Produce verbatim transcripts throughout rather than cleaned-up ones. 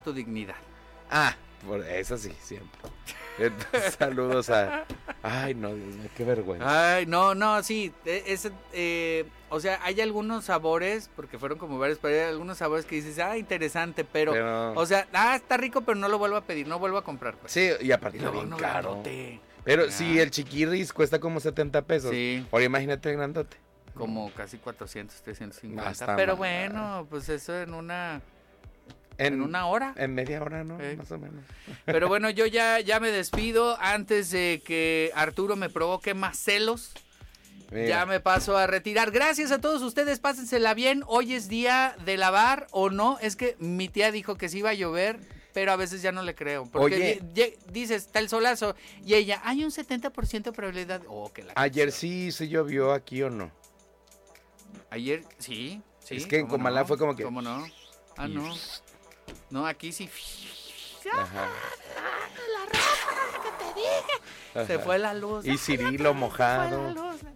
tu dignidad. Ah, por eso sí, siempre. Entonces, saludos a... Ay, no, Dios mío, qué vergüenza. Ay, no, no, sí, es, eh, o sea, hay algunos sabores, porque fueron como varios, pero hay algunos sabores que dices, ah, interesante, pero, pero... o sea, ah, está rico, pero no lo vuelvo a pedir, no vuelvo a comprar. Pues. Sí, y aparte está bien no caro. Grandote. Pero ya. Sí, el chiquirris cuesta como setenta pesos. Sí. Ahora imagínate el grandote. Como casi cuatrocientos, trescientos cincuenta. Pero mal. Bueno, pues eso en una... En, en una hora. En media hora, ¿no? Sí. Más o menos. Pero bueno, yo ya, ya me despido antes de que Arturo me provoque más celos. Mira. Ya me paso a retirar. Gracias a todos ustedes, pásensela bien. Hoy es día de lavar o no. Es que mi tía dijo que sí iba a llover, pero a veces ya no le creo. Porque Oye, dices, está el solazo. Y ella, hay un setenta por ciento de probabilidad. Oh, que la Ayer sí se llovió aquí o no. Ayer, sí. sí es que en Comalá no? fue como que... ¿Cómo no? Ah, no. No, aquí sí. Ajá. La ropa, que te dije. Se fue la luz. Y Cirilo mojado.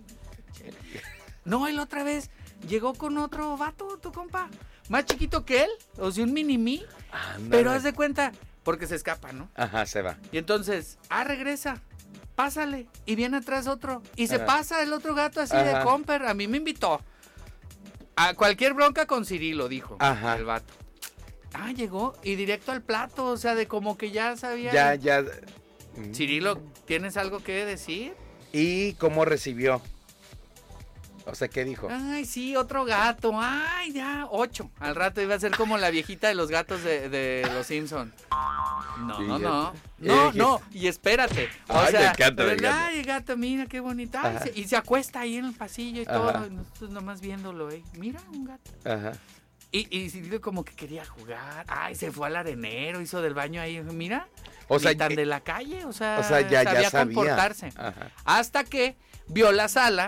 No, él otra vez llegó con otro vato, tu compa. Más chiquito que él, o sea, un mini-mí. Pero haz de cuenta, porque se escapa, ¿no? Ajá, se va. Y entonces, ah, regresa. Pásale. Y viene atrás otro. Y se Ajá. pasa el otro gato así Ajá. de comper. A mí me invitó. A cualquier bronca con Cirilo, dijo Ajá. el vato. Ah, llegó y directo al plato, o sea, de como que ya sabía. Ya, ya. Cirilo, ¿tienes algo que decir? ¿Y cómo recibió? O sea, ¿qué dijo? Ay, sí, otro gato. Ay, ya, ocho. Al rato iba a ser como la viejita de los gatos de, de los Simpson. No, no, no. No, no, y espérate. O ay, sea, me encanta, me encanta. Ay, gato, mira qué bonita. Ay, se, y se acuesta ahí en el pasillo y Ajá. todo. Y nosotros nomás viéndolo, ¿eh? Mira, un gato. Ajá. Y, y Cirilo como que quería jugar. Ay, se fue al arenero, hizo del baño ahí. Mira, o sea, tan de la calle. O sea, o sea ya, sabía ya sabía comportarse. Ajá. Hasta que vio la sala.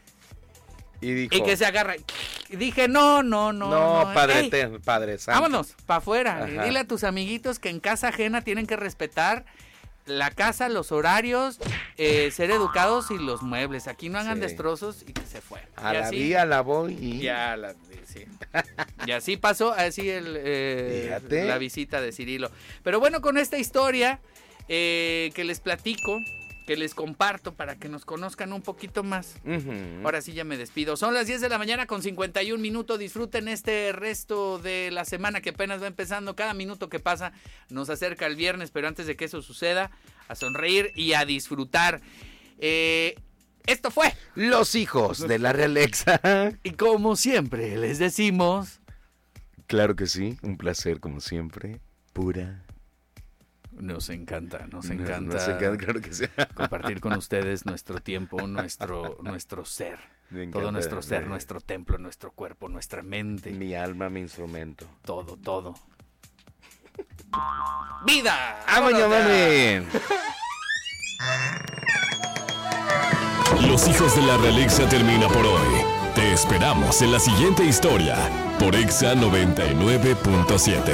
Y dijo. Y que se agarra. Y dije, no, no, no. No, no padre, ey, te, padre santo. Vámonos, para afuera. Y dile a tus amiguitos que en casa ajena tienen que respetar la casa, los horarios, eh, ser educados y los muebles. Aquí no hagan sí. destrozos y que se fue. A y la así, vía la voy y... Ya la sí. Y así pasó, así el, eh, la visita de Cirilo. Pero bueno, con esta historia eh, que les platico, que les comparto para que nos conozcan un poquito más. Uh-huh. Ahora sí ya me despido. Son las diez de la mañana con cincuenta y un minutos. Disfruten este resto de la semana que apenas va empezando. Cada minuto que pasa nos acerca el viernes, pero antes de que eso suceda, a sonreír y a disfrutar. Eh, esto fue Los Hijos de la Realexa. Y como siempre les decimos... Claro que sí, un placer como siempre. Pura... Nos encanta, nos encanta, nos encanta claro que sí. compartir con ustedes nuestro tiempo, nuestro, nuestro ser, todo nuestro ser, me... nuestro templo, nuestro cuerpo, nuestra mente. Mi alma, mi instrumento. Todo, todo. ¡Vida! ¡Vámonos, mami! Los Hijos de la Realexa termina por hoy. Te esperamos en la siguiente historia por Exa noventa y nueve punto siete.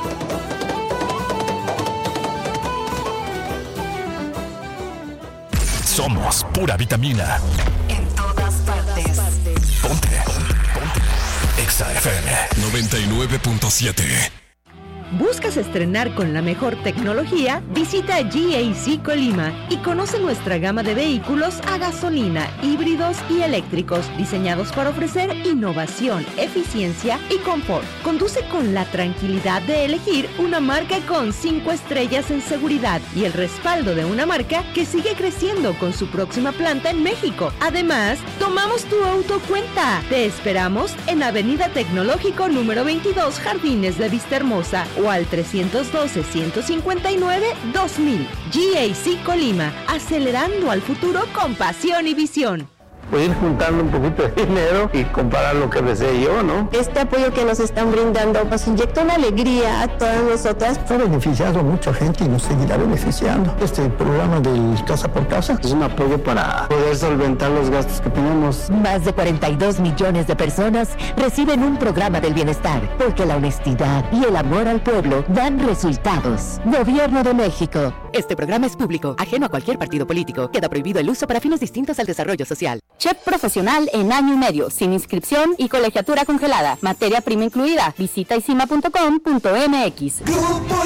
Somos pura vitamina. En todas partes. Ponte. Ponte. Exa F M noventa y nueve punto siete. ¿Buscas estrenar con la mejor tecnología? Visita G A C Colima y conoce nuestra gama de vehículos a gasolina, híbridos y eléctricos, diseñados para ofrecer innovación, eficiencia y confort. Conduce con la tranquilidad de elegir una marca con cinco estrellas en seguridad y el respaldo de una marca que sigue creciendo con su próxima planta en México. Además, tomamos tu auto cuenta. Te esperamos en Avenida Tecnológico número veintidós, Jardines de Vistahermosa, o al trescientos doce, ciento cincuenta y nueve, dos mil. G A C Colima, acelerando al futuro con pasión y visión. Pues ir juntando un poquito de dinero y comparar lo que desee yo, ¿no? Este apoyo que nos están brindando nos inyecta una alegría a todas nosotras. Ha beneficiado a mucha gente y nos seguirá beneficiando. Este programa del Casa por Casa es un apoyo para poder solventar los gastos que tenemos. Más de cuarenta y dos millones de personas reciben un programa del bienestar, porque la honestidad y el amor al pueblo dan resultados. Gobierno de México. Este programa es público, ajeno a cualquier partido político. Queda prohibido el uso para fines distintos al desarrollo social. Chef profesional en año y medio, sin inscripción y colegiatura congelada. Materia prima incluida. Visita isima punto com punto m x.